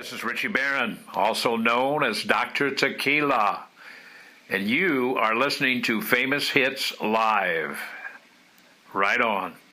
This is Richie Barron, also known as Dr. Tequila, and you are listening to Famous Hits Live. Right on.